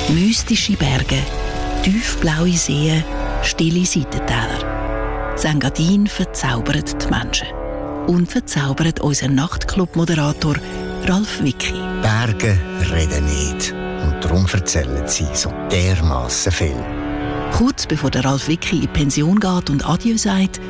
Mystische Berge, tiefblaue Seen, stille Seitentäler. St. Engadin verzaubert die Menschen. Und verzaubert unseren Nachtclub-Moderator Ralf Wicki. Berge reden nicht. Und darum erzählen sie so dermassen viel. Kurz bevor der Ralf Wicki in Pension geht und Adieu sagt,